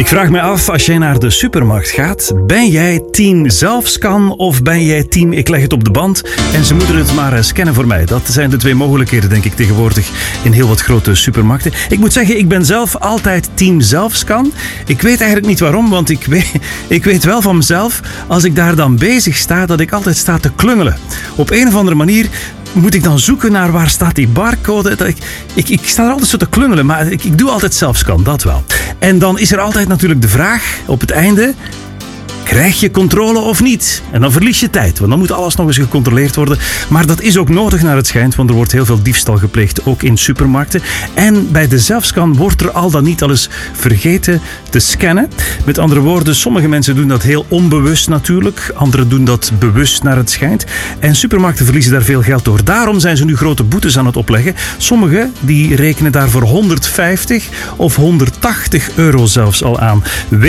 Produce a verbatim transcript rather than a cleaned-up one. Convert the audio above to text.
Ik vraag me af, als jij naar de supermarkt gaat, ben jij team zelfscan of ben jij team ik leg het op de band en ze moeten het maar scannen voor mij? Dat zijn de twee mogelijkheden, denk ik, tegenwoordig in heel wat grote supermarkten. Ik moet zeggen, ik ben zelf altijd team zelfscan. Ik weet eigenlijk niet waarom, want ik weet, ik weet wel van mezelf, als ik daar dan bezig sta, dat ik altijd sta te klungelen. Op een of andere manier moet ik dan zoeken naar waar staat die barcode. Ik, ik, ik sta er altijd zo te klungelen, maar ik, ik doe altijd zelfscan, dat wel. En dan is er altijd natuurlijk de vraag op het einde: krijg je controle of niet? En dan verlies je tijd, want dan moet alles nog eens gecontroleerd worden. Maar dat is ook nodig naar het schijnt, want er wordt heel veel diefstal gepleegd, ook in supermarkten. En bij de zelfscan wordt er al dan niet al eens vergeten te scannen. Met andere woorden, sommige mensen doen dat heel onbewust natuurlijk. Anderen doen dat bewust naar het schijnt. En supermarkten verliezen daar veel geld door. Daarom zijn ze nu grote boetes aan het opleggen. Sommigen die rekenen daar voor honderdvijftig of honderdtachtig euro zelfs al aan.